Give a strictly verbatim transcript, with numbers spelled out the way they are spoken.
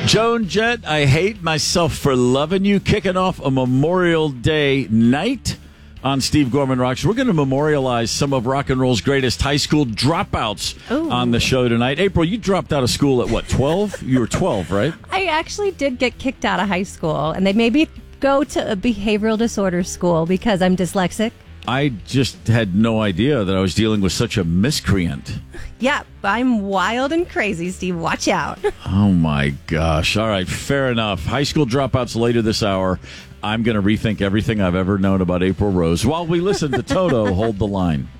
Joan Jett, I Hate Myself for Loving You, kicking off a Memorial Day night on Steve Gorman Rocks. We're going to memorialize some of rock and roll's greatest high school dropouts Ooh. on the show tonight. April, you dropped out of school at what, twelve? You were twelve, right? I actually did get kicked out of high school, and they made me go to a behavioral disorder school because I'm dyslexic. I just had no idea that I was dealing with such a miscreant. Yeah, I'm wild and crazy, Steve. Watch out. Oh, my gosh. All right, fair enough. High school dropouts later this hour. I'm going to rethink everything I've ever known about April Rose while we listen to Toto Hold the Line.